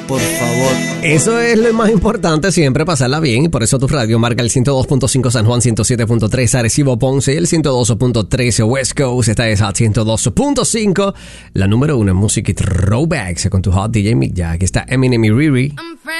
por favor. Eso es lo más importante, siempre pasarla bien. Y por eso tu radio marca el 102.5 San Juan, 107.3 Arecibo Ponce y el 102.13 West Coast. Esta es Hot 102.5, la número 1 en música y throwbacks con tu Hot DJ Mick. Ya aquí está Eminem y Riri.